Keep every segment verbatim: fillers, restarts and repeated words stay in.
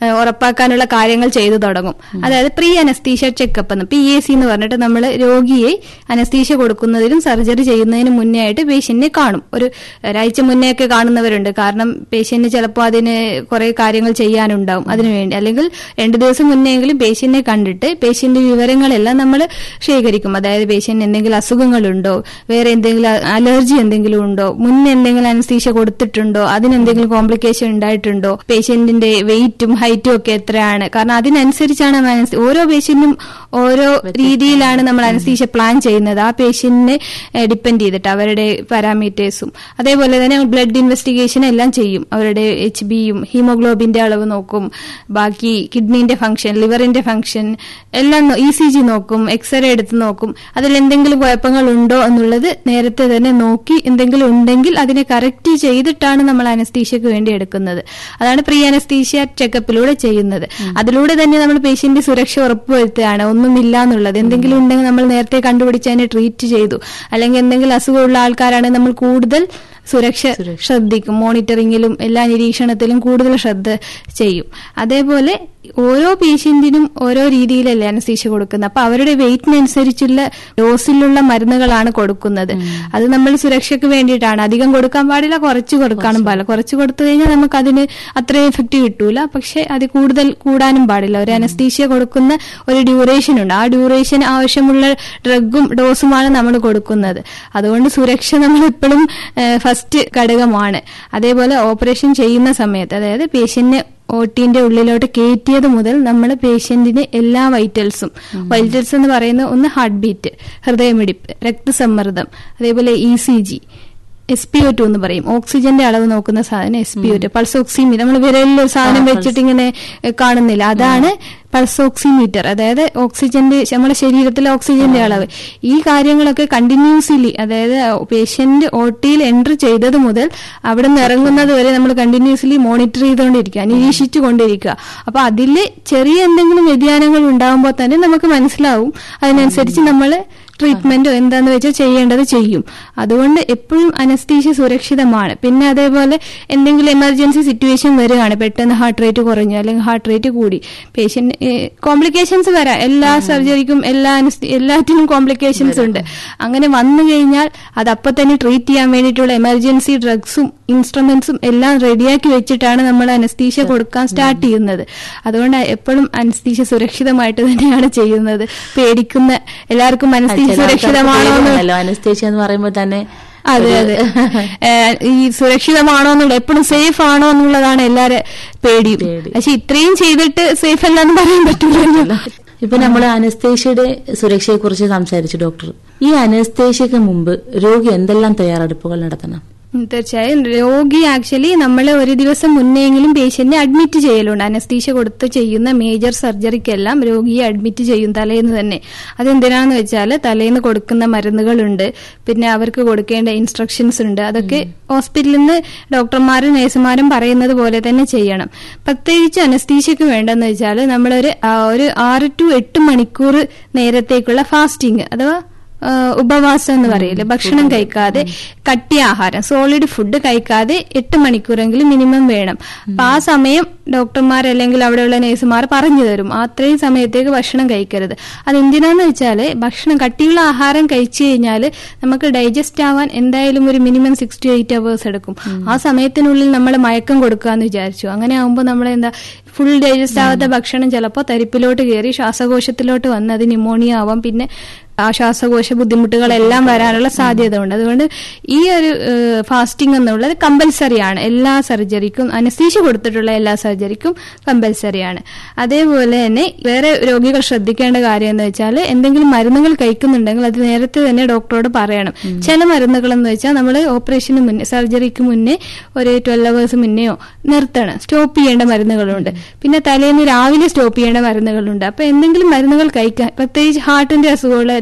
ഉറപ്പാക്കാനുള്ള കാര്യങ്ങൾ ചെയ്തു തുടങ്ങും. അതായത് പ്രീ അനസ്തീഷ്യ ചെക്കപ്പ് എന്ന്, പി എ സി എന്ന് പറഞ്ഞിട്ട് നമ്മൾ രോഗിയെ അനസ്തീഷ്യ കൊടുക്കുന്നതിനും സർജറി ചെയ്യുന്നതിന് മുന്നേ ആയിട്ട് പേഷ്യന്റിനെ കാണും. ഒരു ഒരാഴ്ച മുന്നേ ഒക്കെ കാണുന്നവരുണ്ട്. കാരണം പേഷ്യന്റിന് ചിലപ്പോൾ അതിന് കുറെ കാര്യങ്ങൾ ചെയ്യാനുണ്ടാവും അതിനുവേണ്ടി. അല്ലെങ്കിൽ രണ്ടു ദിവസം മുന്നെങ്കിലും പേഷ്യന്റിനെ കണ്ടിട്ട് പേഷ്യന്റ് വിവരങ്ങളെല്ലാം നമ്മൾ ശേഖരിക്കും. അതായത് പേഷ്യന്റ് എന്തെങ്കിലും അസുഖങ്ങളുണ്ടോ, വേറെ എന്തെങ്കിലും അലർജി എന്തെങ്കിലും ഉണ്ടോ, മുന്നേ എന്തെങ്കിലും അനസ്തീഷ്യ കൊടുത്തിട്ടുണ്ടോ, അതിനെന്തെങ്കിലും കോംപ്ലിക്കേഷൻ ഉണ്ടായിട്ടുണ്ടോ, പേഷ്യന്റിന്റെ വെയിറ്റും ഹൈറ്റും ഒക്കെ എത്രയാണ്. കാരണം അതിനനുസരിച്ചാണ് ഓരോ പേഷ്യന്റിനും ഓരോ രീതിയിലാണ് നമ്മൾ അനസ്തീഷ്യ പ്ലാൻ ചെയ്യുന്നത്. ആ പേഷ്യന്റിനെ ഡിപ്പെൻഡ് ചെയ്തിട്ട് അവരുടെ പാരാമീറ്റേഴ്സും. അതേപോലെ തന്നെ ബ്ലഡ് ഇൻവെസ്റ്റിഗേഷൻ എല്ലാം ചെയ്യും. അവരുടെ എച്ച് ബിയും ഹീമോഗ്ലോബിന്റെ അളവ് നോക്കും, ബാക്കി കിഡ്നിന്റെ ഫംഗ്ഷൻ, ലിവറിന്റെ ഫംഗ്ഷൻ എല്ലാം ഇ സി ജി നോക്കും, എക്സ്റേ എടുത്ത് നോക്കും. അതിൽ എന്തെങ്കിലും കുഴപ്പങ്ങൾ ഉണ്ടോ എന്നുള്ളത് നേരത്തെ തന്നെ നോക്കി എന്തെങ്കിലും ഉണ്ടെങ്കിൽ അതിനെ കറക്റ്റ് ചെയ്തിട്ടാണ് നമ്മൾ അനസ്തീഷ്യക്ക് വേണ്ടി എടുക്കുന്നത്. അതാണ് പ്രീ അനസ്തീഷ്യ ചെക്കപ്പിലൂടെ ചെയ്യുന്നത്. അതിലൂടെ തന്നെ നമ്മൾ പേഷ്യന്റ് സുരക്ഷ ഉറപ്പുവരുത്തുകയാണ്. ഒന്നുമില്ല എന്നുള്ളത്, എന്തെങ്കിലും ഉണ്ടെങ്കിൽ നമ്മൾ നേരത്തെ കണ്ടുപിടിച്ച് അതിനെ ട്രീറ്റ് ചെയ്തു. അല്ലെങ്കിൽ എന്തെങ്കിലും അസുഖമുള്ള ആൾക്കാരാണെങ്കിൽ നമ്മൾ കൂടുതൽ സുരക്ഷ ശ്രദ്ധിക്കും. മോണിറ്ററിംഗിലും എല്ലാ നിരീക്ഷണത്തിലും കൂടുതൽ ശ്രദ്ധ ചെയ്യും. അതേപോലെ ഓരോ പേഷ്യന്റിനും ഓരോ രീതിയിലല്ലേ അനസ്തീഷ്യ കൊടുക്കുന്നത്. അപ്പൊ അവരുടെ വെയിറ്റിനനുസരിച്ചുള്ള ഡോസിലുള്ള മരുന്നുകളാണ് കൊടുക്കുന്നത്. അത് നമ്മൾ സുരക്ഷയ്ക്ക് വേണ്ടിയിട്ടാണ്. അധികം കൊടുക്കാൻ പാടില്ല, കുറച്ച് കൊടുക്കാനും പാടില്ല. കുറച്ച് കൊടുത്തു കഴിഞ്ഞാൽ നമുക്ക് അതിന് അത്രയും എഫക്റ്റ് കിട്ടൂല. പക്ഷെ അത് കൂടുതൽ കൂടാനും പാടില്ല. ഒരു അനസ്തീഷ്യ കൊടുക്കുന്ന ഒരു ഡ്യൂറേഷൻ ഉണ്ട്. ആ ഡ്യൂറേഷൻ ആവശ്യമുള്ള ഡ്രഗും ഡോസുമാണ് നമ്മൾ കൊടുക്കുന്നത്. അതുകൊണ്ട് സുരക്ഷ നമ്മൾ എപ്പോഴും ഫസ്റ്റ് ഘടകമാണ്. അതേപോലെ ഓപ്പറേഷൻ ചെയ്യുന്ന സമയത്ത്, അതായത് പേഷ്യന്റിനെ ഓട്ടിന്റെ ഉള്ളിലോട്ട് കയറ്റിയത് മുതൽ നമ്മൾ പേഷ്യന്റിന് എല്ലാ വൈറ്റൽസും, വൈറ്റൽസ് എന്ന് പറയുന്നത് ഒന്ന് ഹാർട്ട് ബീറ്റ്, ഹൃദയമിടിപ്പ്, രക്തസമ്മർദ്ദം, അതേപോലെ E C G, S P O two എന്ന് പറയും, ഓക്സിജന്റെ അളവ് നോക്കുന്ന സാധനം S P O two, pulse oximeter. നമ്മൾ വിരലിൽ ഒരു സാധനം വെച്ചിട്ട് ഇങ്ങനെ കാണുന്നില്ല, അതാണ് പൾസ് ഓക്സിമീറ്റർ. അതായത് ഓക്സിജന്റെ, നമ്മുടെ ശരീരത്തിലെ ഓക്സിജന്റെ അളവ്. ഈ കാര്യങ്ങളൊക്കെ കണ്ടിന്യൂസ്ലി, അതായത് പേഷ്യന്റ് ഓട്ടിയിൽ എൻട്രി ചെയ്തത് മുതൽ അവിടെ നിന്ന് ഇറങ്ങുന്നത് വരെ നമ്മൾ കണ്ടിന്യൂസ്ലി മോണിറ്റർ ചെയ്തുകൊണ്ടിരിക്കുക, നിരീക്ഷിച്ചു കൊണ്ടിരിക്കുക. അപ്പൊ അതിൽ ചെറിയ എന്തെങ്കിലും വ്യതിയാനങ്ങൾ ഉണ്ടാകുമ്പോൾ തന്നെ നമുക്ക് മനസ്സിലാവും. അതിനനുസരിച്ച് നമ്മൾ ട്രീറ്റ്മെന്റോ എന്താന്ന് വെച്ചാൽ ചെയ്യേണ്ടത് ചെയ്യും. അതുകൊണ്ട് എപ്പോഴും അനസ്തീഷ്യ സുരക്ഷിതമാണ്. പിന്നെ അതേപോലെ എന്തെങ്കിലും എമർജൻസി സിറ്റുവേഷൻ വരികയാണ്, പെട്ടെന്ന് ഹാർട്ട് റേറ്റ് കുറഞ്ഞു അല്ലെങ്കിൽ ഹാർട്ട് റേറ്റ് കൂടി, പേഷ്യന്റ് കോംപ്ലിക്കേഷൻസ് വരാം. എല്ലാ സർജറിക്കും എല്ലാ എല്ലാറ്റിനും കോംപ്ലിക്കേഷൻസ് ഉണ്ട്. അങ്ങനെ വന്നു കഴിഞ്ഞാൽ അത് അപ്പൊ തന്നെ ട്രീറ്റ് ചെയ്യാൻ വേണ്ടിയിട്ടുള്ള എമർജൻസി ഡ്രഗ്സും ഇൻസ്ട്രുമെന്റ്സും എല്ലാം റെഡിയാക്കി വെച്ചിട്ടാണ് നമ്മൾ അനസ്തീഷ്യ കൊടുക്കാൻ സ്റ്റാർട്ട് ചെയ്യുന്നത്. അതുകൊണ്ട് എപ്പോഴും അനസ്തീഷ്യ സുരക്ഷിതമായിട്ട് തന്നെയാണ് ചെയ്യുന്നത്. പേടിക്കുന്ന എല്ലാവർക്കും അനസ്തീഷ്യ സുരക്ഷിതമാണോ അനസ്തീഷ്യ എന്ന് പറയുമ്പോൾ തന്നെ, അതെ അതെ, ഈ സുരക്ഷിതമാണോ എന്നുള്ള, എപ്പോഴും സേഫ് ആണോ എന്നുള്ളതാണ് എല്ലാരും പേടിയും. പക്ഷെ ഇത്രയും ചെയ്തിട്ട് സേഫ് അല്ലെന്ന് പറയാൻ പറ്റില്ല. ഇപ്പൊ നമ്മൾ അനസ്തേഷ്യയുടെ സുരക്ഷയെ കുറിച്ച് സംസാരിച്ചു ഡോക്ടർ. ഈ അനസ്തേഷ്യക്ക് മുമ്പ് രോഗി എന്തെല്ലാം തയ്യാറെടുപ്പുകൾ നടത്തണം? തീർച്ചയായും രോഗി ആക്ച്വലി നമ്മൾ ഒരു ദിവസം മുന്നെങ്കിലും പേഷ്യന്റിനെ അഡ്മിറ്റ് ചെയ്യലുണ്ട്. അനസ്തീഷ്യ കൊടുത്ത് ചെയ്യുന്ന മേജർ സർജറിക്കെല്ലാം രോഗിയെ അഡ്മിറ്റ് ചെയ്യും തലേന്ന് തന്നെ. അതെന്തിനാന്ന് വെച്ചാൽ തലേന്ന് കൊടുക്കുന്ന മരുന്നുകളുണ്ട്, പിന്നെ അവർക്ക് കൊടുക്കേണ്ട ഇൻസ്ട്രക്ഷൻസ് ഉണ്ട്. അതൊക്കെ ഹോസ്പിറ്റലിൽ നിന്ന് ഡോക്ടർമാരും നഴ്സുമാരും പറയുന്നത് പോലെ തന്നെ ചെയ്യണം. പ്രത്യേകിച്ച് അനസ്തീഷ്യക്ക് വേണ്ടെന്ന് വെച്ചാൽ നമ്മളൊരു ഒരു ആറ് ടു എട്ട് മണിക്കൂർ നേരത്തേക്കുള്ള ഫാസ്റ്റിംഗ് അഥവാ ഉപവാസം എന്ന് പറയില്ലേ, ഭക്ഷണം കഴിക്കാതെ കട്ടിയ ആഹാരം, സോളിഡ് ഫുഡ് കഴിക്കാതെ എട്ട് മണിക്കൂറെങ്കിലും മിനിമം വേണം. അപ്പൊ ആ സമയം ഡോക്ടർമാർ അല്ലെങ്കിൽ അവിടെയുള്ള നഴ്സുമാർ പറഞ്ഞു തരും, അത്രയും സമയത്തേക്ക് ഭക്ഷണം കഴിക്കരുത്. അതെന്തിനാന്ന് വെച്ചാല് ഭക്ഷണം കട്ടിയുള്ള ആഹാരം കഴിച്ചു കഴിഞ്ഞാൽ നമുക്ക് ഡൈജസ്റ്റ് ആവാൻ എന്തായാലും ഒരു minimum six to eight hours എടുക്കും. ആ സമയത്തിനുള്ളിൽ നമ്മൾ മയക്കം കൊടുക്കാന്ന് വിചാരിച്ചു. അങ്ങനെ ആകുമ്പോൾ നമ്മളെന്താ ഫുൾ ഡൈജസ്റ്റ് ആവാത്ത ഭക്ഷണം ചിലപ്പോൾ തരിപ്പിലോട്ട് കയറി ശ്വാസകോശത്തിലോട്ട് വന്ന് അത് ന്യൂമോണിയ ആവാം, പിന്നെ ആ ശ്വാസകോശ ബുദ്ധിമുട്ടുകളെല്ലാം വരാനുള്ള സാധ്യത ഉണ്ട്. അതുകൊണ്ട് ഈ ഒരു ഫാസ്റ്റിംഗ് എന്നുള്ളത് കമ്പൽസറിയാണ് എല്ലാ സർജറിക്കും, അനസ്തീഷ്യ കൊടുത്തിട്ടുള്ള എല്ലാ സർജറിക്കും കമ്പൽസറിയാണ്. അതേപോലെ തന്നെ വേറെ രോഗികൾ ശ്രദ്ധിക്കേണ്ട കാര്യം എന്ന് വെച്ചാൽ എന്തെങ്കിലും മരുന്നുകൾ കഴിക്കുന്നുണ്ടെങ്കിൽ അത് നേരത്തെ തന്നെ ഡോക്ടറോട് പറയണം. ചില മരുന്നുകൾ എന്ന് വെച്ചാൽ നമ്മൾ ഓപ്പറേഷന് മുന്നേ, സർജറിക്ക് മുന്നേ ഒരു ട്വൽവ് അവേഴ്സ് മുന്നെയോ നിർത്തണം, സ്റ്റോപ്പ് ചെയ്യേണ്ട മരുന്നുകളുണ്ട്. പിന്നെ തലേന്ന് രാവിലെ സ്റ്റോപ്പ് ചെയ്യേണ്ട മരുന്നുകളുണ്ട്. അപ്പൊ എന്തെങ്കിലും മരുന്നുകൾ കഴിക്കാൻ, പ്രത്യേകിച്ച് ഹാർട്ടിന്റെ അസുഖമുള്ള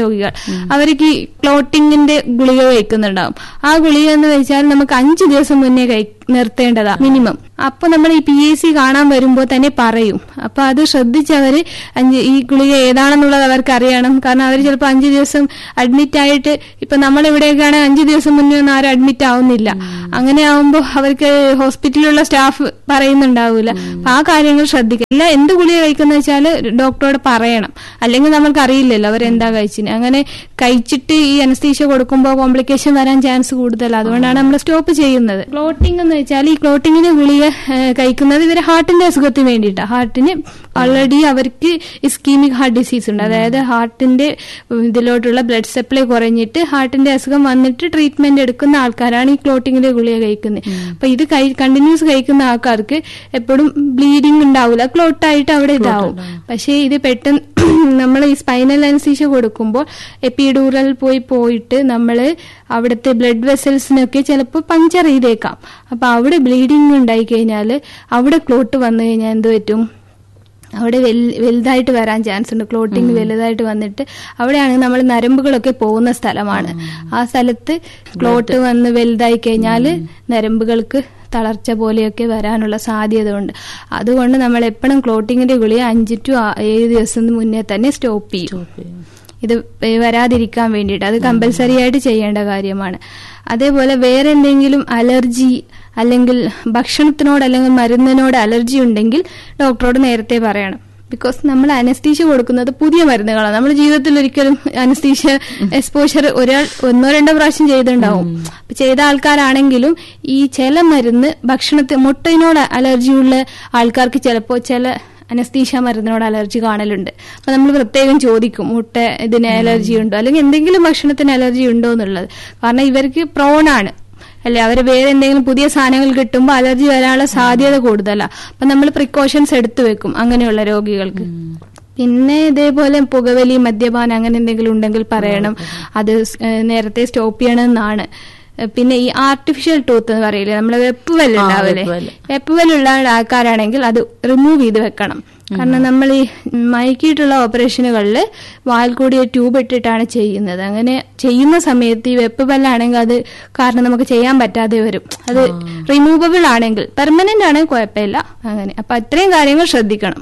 രോഗികൾ, അവർക്ക് ഈ ക്ലോട്ടിങ്ങിന്റെ ഗുളിക കഴിക്കുന്നുണ്ടാവും. ആ ഗുളിക എന്ന് വെച്ചാൽ നമുക്ക് അഞ്ചു ദിവസം മുന്നേ കഴി നിർത്തേണ്ടതാ മിനിമം. അപ്പൊ നമ്മൾ ഈ പി എസ് സി കാണാൻ വരുമ്പോൾ തന്നെ പറയും. അപ്പൊ അത് ശ്രദ്ധിച്ചവര് അഞ്ച് ഈ ഗുളിക ഏതാണെന്നുള്ളത് അവർക്ക് അറിയണം. കാരണം അവർ ചിലപ്പോൾ അഞ്ചു ദിവസം അഡ്മിറ്റ് ആയിട്ട്, ഇപ്പൊ നമ്മളിവിടെയൊക്കെയാണ് അഞ്ചു ദിവസം മുന്നേ ഒന്നും ആരും അഡ്മിറ്റ് ആവുന്നില്ല. അങ്ങനെ ആവുമ്പോൾ അവർക്ക് ഹോസ്പിറ്റലിലുള്ള സ്റ്റാഫ് പറയുന്നുണ്ടാവില്ല. അപ്പൊ ആ കാര്യങ്ങൾ ശ്രദ്ധിക്കുക. ഇല്ല, എന്ത് ഗുളിക കഴിക്കുന്ന വെച്ചാൽ ഡോക്ടറോട് പറയണം, അല്ലെങ്കിൽ നമ്മൾക്ക് അറിയില്ലല്ലോ അവരെന്താ കഴിച്ചിന്. അങ്ങനെ കഴിച്ചിട്ട് ഈ അനസ്തീഷ്യ കൊടുക്കുമ്പോൾ കോംപ്ലിക്കേഷൻ വരാൻ ചാൻസ് കൂടുതലാണ്. അതുകൊണ്ടാണ് നമ്മൾ സ്റ്റോപ്പ് ചെയ്യുന്നത്. ക്ലോട്ടിംഗ് എന്ന് വെച്ചാൽ ഈ ക്ലോട്ടിങ്ങിന് ഗുളിക കഴിക്കുന്നത് ഇവരെ ഹാർട്ടിന്റെ അസുഖത്തിന് വേണ്ടിയിട്ടാണ്. ഹാർട്ടിന് ഓൾറെഡി അവർക്ക് ഇസ്കീമിക് ഹാർട്ട് ഡിസീസ് ഉണ്ട്. അതായത് ഹാർട്ടിന്റെ ഇതിലോട്ടുള്ള ബ്ലഡ് സപ്ലൈ കുറഞ്ഞിട്ട് ഹാർട്ടിന്റെ അസുഖം വന്നിട്ട് ട്രീറ്റ്മെന്റ് എടുക്കുന്ന ആൾക്കാരാണ് ഈ ക്ലോട്ടിങ്ങിന്റെ ഗുളിക കഴിക്കുന്നത്. അപ്പൊ ഇത് കണ്ടിന്യൂസ് കഴിക്കുന്ന ആൾക്കാർക്ക് എപ്പോഴും ബ്ലീഡിംഗ് ഉണ്ടാവില്ല, ക്ലോട്ടായിട്ട് അവിടെ ഇതാവും. പക്ഷേ ഇത് പെട്ടെന്ന് നമ്മൾ ഈ സ്പൈനൽ അനസ്തീഷ്യ കൊടുക്കുമ്പോൾ എപ്പിഡൂറൽ പോയി പോയിട്ട് നമ്മൾ അവിടുത്തെ ബ്ലഡ് വെസൽസിനൊക്കെ ചിലപ്പോൾ പഞ്ചർ ചെയ്തേക്കാം. അപ്പൊ അവിടെ ബ്ലീഡിംഗ് ഉണ്ടായി കഴിഞ്ഞാൽ, അവിടെ ക്ലോട്ട് വന്നു കഴിഞ്ഞാൽ എന്ത് പറ്റും, അവിടെ വലുതായിട്ട് വരാൻ ചാൻസ് ഉണ്ട്. ക്ലോട്ടിങ് വലുതായിട്ട് വന്നിട്ട് അവിടെയാണെങ്കിൽ നമ്മൾ നരമ്പുകളൊക്കെ പോകുന്ന സ്ഥലമാണ്. ആ സ്ഥലത്ത് ക്ലോട്ട് വന്ന് വലുതായി കഴിഞ്ഞാൽ നരമ്പുകൾക്ക് തളർച്ച പോലെയൊക്കെ വരാനുള്ള സാധ്യത ഉണ്ട്. അതുകൊണ്ട് നമ്മൾ എപ്പോഴും ക്ലോട്ടിങ്ങിന്റെ ഗുളിക അഞ്ച് ടു ഏഴ് ദിവസം മുന്നേ തന്നെ സ്റ്റോപ്പ് ചെയ്യും, ഇത് വരാതിരിക്കാൻ വേണ്ടിയിട്ട്. അത് കമ്പൽസറി ആയിട്ട് ചെയ്യേണ്ട കാര്യമാണ്. അതേപോലെ വേറെ എന്തെങ്കിലും അലർജി അല്ലെങ്കിൽ ഭക്ഷണത്തിനോട് അല്ലെങ്കിൽ മരുന്നിനോട് അലർജി ഉണ്ടെങ്കിൽ ഡോക്ടറോട് നേരത്തെ പറയണം. ബിക്കോസ് നമ്മൾ അനസ്തീഷ്യ കൊടുക്കുന്നത് പുതിയ മരുന്നുകളാണ്. നമ്മുടെ ജീവിതത്തിൽ ഒരിക്കലും അനസ്തീഷ്യ എക്സ്പോഷർ ഒരാൾ ഒന്നോ രണ്ടോ പ്രാവശ്യം ചെയ്തിട്ടുണ്ടാവും. ചെയ്ത ആൾക്കാരാണെങ്കിലും ഈ ചില മരുന്ന് ഭക്ഷണത്തിൽ മുട്ടയിനോട് അലർജിയുള്ള ആൾക്കാർക്ക് ചിലപ്പോൾ ചില അനസ്തീഷ്യ മരുന്നിനോട് അലർജി കാണലുണ്ട്. അപ്പൊ നമ്മൾ പ്രത്യേകം ചോദിക്കും മുട്ട ഇതിന് അലർജി ഉണ്ടോ അല്ലെങ്കിൽ എന്തെങ്കിലും ഭക്ഷണത്തിന് അലർജി ഉണ്ടോ എന്നുള്ളത്. കാരണം ഇവർക്ക് പ്രോണാണ് അല്ലെ, അവർ വേറെ എന്തെങ്കിലും പുതിയ സാധനങ്ങൾ കിട്ടുമ്പോൾ അലർജി വരാനുള്ള സാധ്യത കൂടുതലാണ്. അപ്പൊ നമ്മൾ പ്രിക്കോഷൻസ് എടുത്തു വെക്കും അങ്ങനെയുള്ള രോഗികൾക്ക്. പിന്നെ ഇതേപോലെ പുകവലി, മദ്യപാനം അങ്ങനെ എന്തെങ്കിലും ഉണ്ടെങ്കിൽ പറയണം, അത് നേരത്തെ സ്റ്റോപ്പ് ചെയ്യണമെന്നാണ്. പിന്നെ ഈ ആർട്ടിഫിഷ്യൽ ടൂത്ത് എന്ന് പറയില്ലേ, നമ്മളെ വെപ്പുവല് ഉണ്ടാവില്ലേ, വെപ്പുവലുള്ള ആൾക്കാരാണെങ്കിൽ അത് റിമൂവ് ചെയ്ത് വെക്കണം. കാരണം നമ്മൾ ഈ മയക്കിയിട്ടുള്ള ഓപ്പറേഷനുകളിൽ വാൽ കൂടിയ ട്യൂബ് ഇട്ടിട്ടാണ് ചെയ്യുന്നത്. അങ്ങനെ ചെയ്യുന്ന സമയത്ത് ഈ വെപ്പുവല്ലാണെങ്കിൽ അത് കാരണം നമുക്ക് ചെയ്യാൻ പറ്റാതെ വരും. അത് റിമൂവബിൾ ആണെങ്കിൽ, പെർമനന്റ് ആണെങ്കിൽ കുഴപ്പമില്ല. അങ്ങനെ അപ്പൊ അത്രയും കാര്യങ്ങൾ ശ്രദ്ധിക്കണം.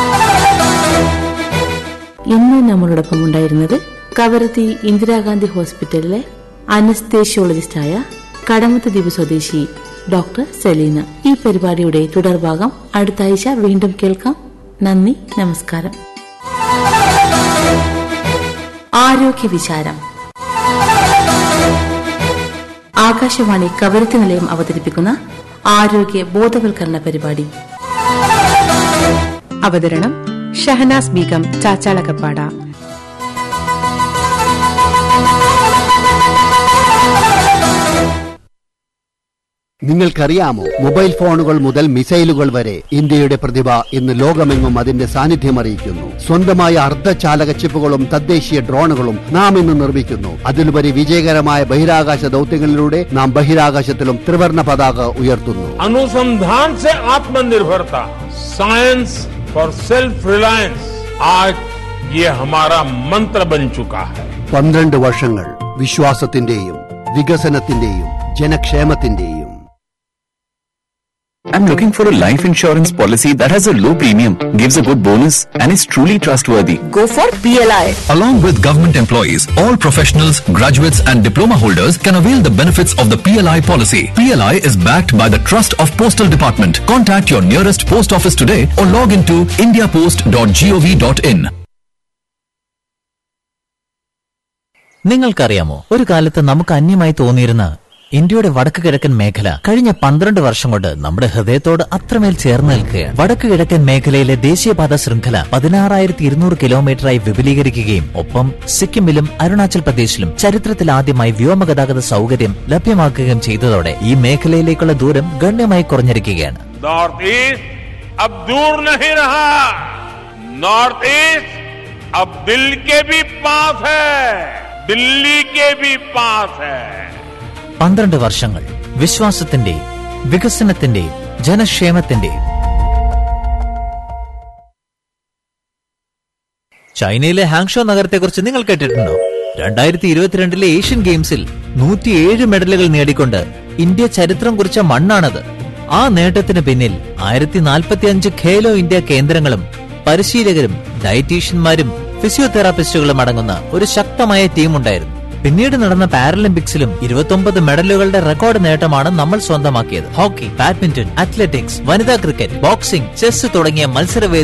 ഇന്ന് നമ്മളോടൊപ്പം ഉണ്ടായിരുന്നത് കവരത്തി ഇന്ദിരാഗാന്ധി ഹോസ്പിറ്റലിലെ അനസ്തേഷ്യോളജിസ്റ്റായ കടമത്ത് ദ്വീപ് സ്വദേശി ഡോക്ടർ സെലീന. ഈ പരിപാടിയുടെ തുടർഭാഗം അടുത്ത ആഴ്ച വീണ്ടും കേൾക്കാം. നന്ദി, നമസ്കാരം. ആരോഗ്യ വിചാരം ആകാശവാണി കവരത്തി നിലയം അവതരിപ്പിക്കുന്ന ആരോഗ്യ ബോധവൽക്കരണ പരിപാടി. അവതരണം ഷഹനാസ് ബീഗം ചാച്ചാളകപ്പാട. നിങ്ങൾക്കറിയാമോ, മൊബൈൽ ഫോണുകൾ മുതൽ മിസൈലുകൾ വരെ ഇന്ത്യയുടെ പ്രതിഭ ഇന്ന് ലോകമെങ്ങും അതിന്റെ സാന്നിധ്യം അറിയിക്കുന്നു. സ്വന്തമായ അർദ്ധചാലക ചിപ്പുകളും തദ്ദേശീയ ഡ്രോണുകളും നാം ഇന്ന് നിർമ്മിക്കുന്നു. അതിലുപരി വിജയകരമായ ബഹിരാകാശ ദൌത്യങ്ങളിലൂടെ നാം ബഹിരാകാശത്തിലും ത്രിവർണ്ണ പതാക ഉയർത്തുന്നു. അനുസന്ധാൻ സെ ആത്മനിർഭരത, science for self Reliance, Aaj Yeh ഹമാരാ Mantra ബൻ ചുകാ high. പന്ത്രണ്ട് വർഷങ്ങൾ വിശ്വാസത്തിന്റെയും വികസനത്തിന്റെയും ജനക്ഷേമത്തിന്റെയും. I'm looking for a life insurance policy that has a low premium, gives a good bonus, and is truly trustworthy. Go for P L I. Along with government employees, all professionals, graduates and diploma holders can avail the benefits of the P L I policy. P L I is backed by the Trust of Postal Department. Contact your nearest post office today or log into india post dot gov dot in. നിങ്ങൾക്കറിയാമോ, ഒരു കാലത്ത് നമുക്ക് അന്യമായി തോന്നിയിരുന്ന ഇന്ത്യയുടെ വടക്ക് കിഴക്കൻ മേഖല കഴിഞ്ഞ പന്ത്രണ്ട് വർഷം കൊണ്ട് നമ്മുടെ ഹൃദയത്തോട് അത്രമേൽ ചേർന്ന് നിൽക്കുകയാണ്. വടക്ക് കിഴക്കൻ മേഖലയിലെ ദേശീയപാത ശൃംഖല പതിനാറായിരത്തി ഇരുന്നൂറ് കിലോമീറ്ററായി വിപുലീകരിക്കുകയും ഒപ്പം സിക്കിമിലും അരുണാചൽ പ്രദേശിലും ചരിത്രത്തിലാദ്യമായി വ്യോമഗതാഗത സൗകര്യം ലഭ്യമാക്കുകയും ചെയ്തതോടെ ഈ മേഖലയിലേക്കുള്ള ദൂരം ഗണ്യമായി കുറഞ്ഞിരിക്കുകയാണ്. നോർത്ത് ഈസ്റ്റ് അബ് ദൂർ നഹീ രഹാ, നോർത്ത് ഈസ്റ്റ് അബ് ദിൽ കെ ഭി പാസ് ഹൈ, ദില്ലി കെ ഭി പാസ് ഹൈ. പന്ത്രണ്ട് വർഷങ്ങൾ വിശ്വാസത്തിന്റെയും വികസനത്തിന്റെയും ജനക്ഷേമത്തിന്റെയും. ചൈനയിലെ ഹാങ്ഷോ നഗരത്തെക്കുറിച്ച് നിങ്ങൾ കേട്ടിട്ടുണ്ടോ? രണ്ടായിരത്തി ഇരുപത്തിരണ്ടിലെ ഏഷ്യൻ ഗെയിംസിൽ നൂറ്റിയേഴ് മെഡലുകൾ നേടിക്കൊണ്ട് ഇന്ത്യ ചരിത്രം കുറിച്ച മണ്ണാണത്. ആ നേട്ടത്തിന് പിന്നിൽ ആയിരത്തി നാൽപ്പത്തി അഞ്ച് ഖേലോ ഇന്ത്യ കേന്ദ്രങ്ങളും പരിശീലകരും ഡയറ്റീഷ്യന്മാരും ഫിസിയോതെറാപ്പിസ്റ്റുകളും അടങ്ങുന്ന ഒരു ശക്തമായ ടീമുണ്ടായിരുന്നു. പിന്നീട് നടന്ന പാരലിമ്പിക്സിലും ഇരുപത്തൊമ്പത് മെഡലുകളുടെ റെക്കോർഡ് നേട്ടമാണ് നമ്മൾ സ്വന്തമാക്കിയത്. ഹോക്കി, ബാഡ്മിന്റൺ, അത്ലറ്റിക്സ്, വനിതാ ക്രിക്കറ്റ്, ബോക്സിംഗ്, ചെസ് തുടങ്ങിയ മത്സരവേദി